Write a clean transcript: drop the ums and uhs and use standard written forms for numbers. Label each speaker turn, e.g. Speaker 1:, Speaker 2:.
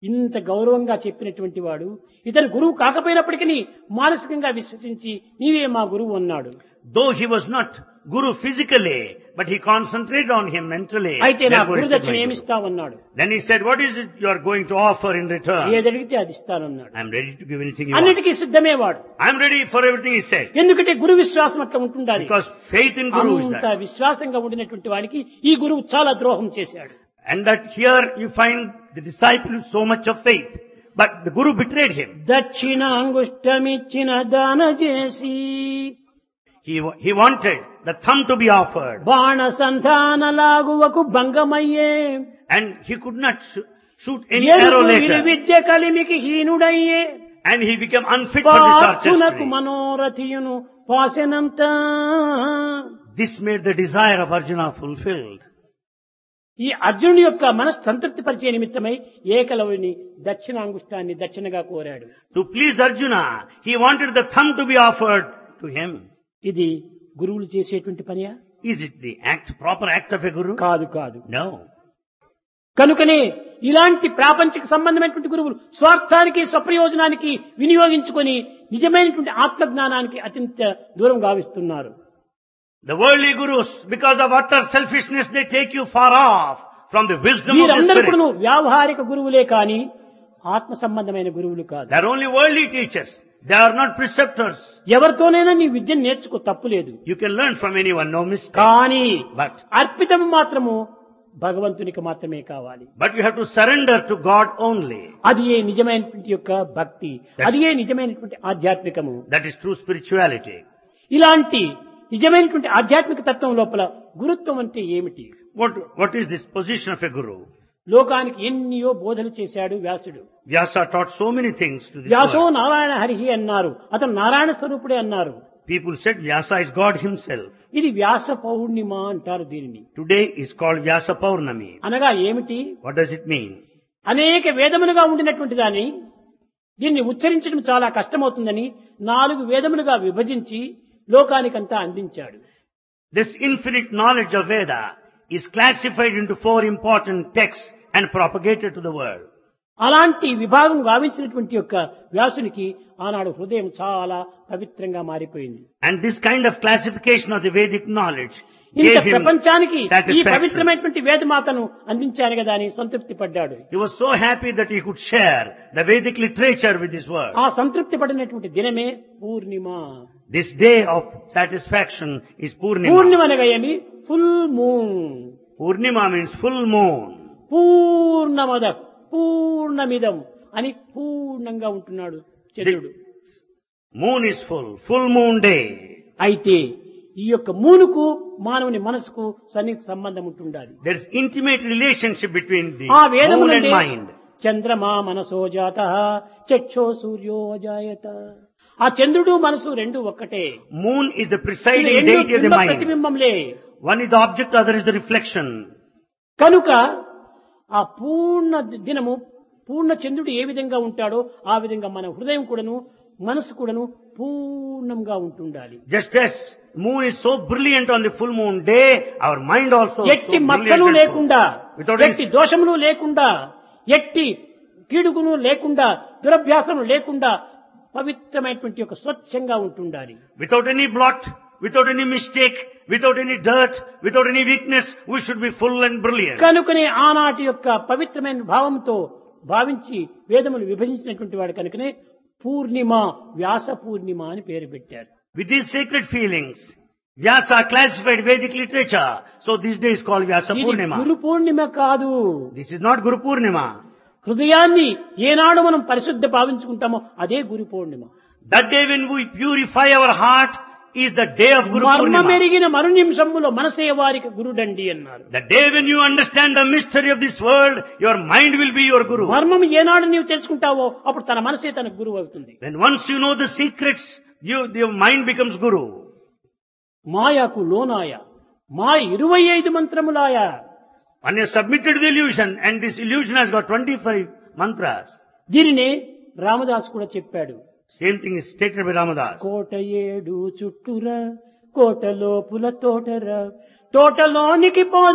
Speaker 1: ఇంత గౌరవంగా చెప్పినటువంటి వాడు ఇతను గురువు కాకపోయినప్పటికీ మానసికంగా విశ్వసించి నీవే మా గురువు అన్నాడు.
Speaker 2: Though he was not Guru physically, but he concentrated on him mentally.
Speaker 1: అయితే నా
Speaker 2: Therefore he
Speaker 1: గురు
Speaker 2: said,
Speaker 1: దక్షిణ
Speaker 2: "My Guru."
Speaker 1: ఏమిస్తావన్నాడు.
Speaker 2: Then he said, what is it you are going to offer in return?
Speaker 1: ఏదడిగితే అది ఇస్తానన్నాడు.
Speaker 2: I am ready to give anything you want.
Speaker 1: అన్నిటికీ సిద్ధమే వాడు.
Speaker 2: I am ready for everything he said.
Speaker 1: ఎందుకంటే గురు విశ్వాసం అట్లా ఉంటుండాలి.
Speaker 2: Because faith in Guru is
Speaker 1: అంత
Speaker 2: that.
Speaker 1: విశ్వాసంగా ఉండినటువంటి వానికి ఈ గురువు చాలా ద్రోహం చేశాడు.
Speaker 2: And that here you find the disciple with so much of faith. But the Guru betrayed him.
Speaker 1: దక్షిణ అంగుష్టమిచ్చిన దాన చేసి
Speaker 2: He wanted the thumb to be offered.
Speaker 1: బాణ సంధాన లాగువకు భంగమయ్యే
Speaker 2: And he could not shoot any arrow later.
Speaker 1: Vidya కలిమికి హీనుడయ్యే
Speaker 2: And he became unfit for this
Speaker 1: పార్థునకు
Speaker 2: archery.
Speaker 1: మనోరథియును పాసెనంత.
Speaker 2: This made the desire of Arjuna fulfilled.
Speaker 1: ఈ అర్జునుడి యొక్క మనసు సంతృప్తి పరిచే నిమిత్తమై ఏకలవుని దక్షిణాంగుష్టాన్ని దక్షిణగా కోరాడు.
Speaker 2: To please Arjuna, he wanted the thumb to be offered to him.
Speaker 1: ఇది గురువులు చేసేటువంటి పనియా?
Speaker 2: Is it the proper act of a Guru?
Speaker 1: కాదు కాదు.
Speaker 2: No.
Speaker 1: కనుకనే ఇలాంటి ప్రాపంచిక సంబంధమైనటువంటి గురువులు స్వార్థానికి స్వప్రయోజనానికి వినియోగించుకొని నిజమైనటువంటి ఆత్మజ్ఞానానికి అత్యంత దూరం గావిస్తున్నారు.
Speaker 2: The worldly gurus, because of utter selfishness, they take you far off from the wisdom of the
Speaker 1: వీరందరూ
Speaker 2: Spirit.
Speaker 1: కూడా వ్యావహారిక గురువులే కాని ఆత్మ సంబంధమైన గురువులు కాదు.
Speaker 2: They are only worldly teachers. They are not preceptors.
Speaker 1: ఎవరితోనైనా నీ విద్యను నేర్చుకో, తప్పులేదు.
Speaker 2: You can learn from anyone, no mistake.
Speaker 1: కానీ
Speaker 2: But
Speaker 1: అర్పితం మాత్రము భగవంతునికి మాత్రమే కావాలి.
Speaker 2: you have to surrender to God only.
Speaker 1: అది ఏ నిజమైనటువంటి యొక్క భక్తి, అది ఏ నిజమైనటువంటి ఆధ్యాత్మికము.
Speaker 2: That is true spirituality.
Speaker 1: ఇలాంటి నిజమైనటువంటి ఆధ్యాత్మిక తత్వం లోపల గురుత్వం అంటే ఏమిటి?
Speaker 2: What is this position of a Guru?
Speaker 1: లోకానికి ఎన్నో బోధలు చేశాడు వ్యాసుడు.
Speaker 2: Vyasa taught so many things to this
Speaker 1: వ్యాసో
Speaker 2: world.
Speaker 1: Narayana హరిహి అన్నారు, అతను నారాయణ స్వరూపుడే అన్నారు.
Speaker 2: People said Vyasa is God himself.
Speaker 1: ఇది వ్యాస పౌర్ణిమ అంటారు దీనిని.
Speaker 2: Today is called Vyasa Paurnami.
Speaker 1: అనగా ఏమిటి?
Speaker 2: What does it mean?
Speaker 1: అనేక వేదములుగా ఉండినటువంటి దాన్ని దీన్ని ఉచ్చరించడం చాలా కష్టమవుతుందని 4 వేదములుగా విభజించి లోకానికంతా అందించాడు.
Speaker 2: This infinite knowledge of Veda is classified into 4 important texts and propagated to the world.
Speaker 1: అలాంటి విభాగం గావించినటువంటి యొక్క వ్యాసునికి ఆనాడు హృదయం చాలా పవిత్రంగా మారిపోయింది.
Speaker 2: And this kind of classification of the Vedic knowledge
Speaker 1: ఇంత
Speaker 2: gave him
Speaker 1: ప్రపంచానికి ఈ
Speaker 2: satisfaction.
Speaker 1: పవిత్రమైనటువంటి వేదమాతను అందించాను కదా అని సంతృప్తి పడ్డాడు.
Speaker 2: He was so happy that he could share the Vedic literature with this world.
Speaker 1: ఆ సంతృప్తి పడినటువంటి దినమే పూర్ణిమ.
Speaker 2: This day of satisfaction is Purnima.
Speaker 1: పూర్ణిమ అనగా ఏమి? Full moon.
Speaker 2: Purnima means full moon.
Speaker 1: పూర్ణమద పూర్ణమిదం అని పూర్ణంగా ఉంటున్నాడు చంద్రుడు.
Speaker 2: Moon is full moon day.
Speaker 1: అయితే ఈ యొక్క మూనుకు మానవుని మనసుకు సన్నిహిత సంబంధం ఉంటుండాలి.
Speaker 2: There is intimate relationship between the
Speaker 1: ఆ
Speaker 2: moon and
Speaker 1: వేదములంటే
Speaker 2: mind.
Speaker 1: చంద్రమా మనసో జాతః చక్షో సూర్యో అజాయత. ఆ చంద్రుడు మనసు రెండు ఒక్కటే.
Speaker 2: Moon is the presiding
Speaker 1: రెండు
Speaker 2: deity of the
Speaker 1: బింబ
Speaker 2: mind.
Speaker 1: ప్రతిబింబంలే.
Speaker 2: One is the object, other is the reflection.
Speaker 1: కనుక ఆ పూర్ణ దినము పూర్ణ చంద్రుడు ఏ విధంగా ఉంటాడో ఆ విధంగా మన హృదయం కూడాను మనసు కూడాను పూర్ణంగా ఉంటుండాలి.
Speaker 2: Just as moon is so brilliant on the full moon day, our mind also so
Speaker 1: ఎట్టి
Speaker 2: brilliant
Speaker 1: మచ్చలు
Speaker 2: and
Speaker 1: లేకుండా,
Speaker 2: full. Without
Speaker 1: ఎట్టి
Speaker 2: any,
Speaker 1: దోషములు లేకుండా, ఎట్టి కీడుగును లేకుండా, దురభ్యాసము లేకుండా పవిత్రమైనటువంటి ఒక స్వచ్ఛంగా ఉంటుండాలి.
Speaker 2: without any blot, without any mistake, without any dirt, without any weakness, we should be full and brilliant.
Speaker 1: కనుకనే ఆనాటి యొక్క పవిత్రమైన భావంతో భావించి వేదములు విభజించినటువంటి వాడు కనుకనే పూర్ణిమ, వ్యాస పూర్ణిమ అని పేరు పెట్టారు.
Speaker 2: With these sacred feelings, Vyasa classified Vedic literature. So this day is called Vyasa
Speaker 1: ఇది
Speaker 2: Purnima.
Speaker 1: గురు పూర్ణిమ కాదు.
Speaker 2: This is not Guru Purnima.
Speaker 1: హృదయాన్ని ఏనాడు మనం పరిశుద్ధ భావించుకుంటామో అదే Guru Purnima.
Speaker 2: That day when we purify our heart is the day of Guru
Speaker 1: మర్మ
Speaker 2: Purnima.
Speaker 1: మెరిగిన మరు నిమిషంలో మనసే వారికి గురుడండి అన్నారు.
Speaker 2: The day when you understand the mystery of this world, your mind will be your Guru.
Speaker 1: మర్మం ఏనాడు నీవు తెలుసుకుంటావో అప్పుడు తన మనసే తన గురువు అవుతుంది.
Speaker 2: When once you know the secrets, your mind becomes Guru.
Speaker 1: మాయకు లోనాయ మాయ 25 మంత్రములాయ.
Speaker 2: One is submitted to the illusion, and this illusion has got 25 mantras.
Speaker 1: దీనినే రామదాస్ కూడా చెప్పాడు.
Speaker 2: Same thing is stated by Ramadas.
Speaker 1: కోట ఏడు చుట్టురా కోట లోపుల తోటరా తోటలోనికి పో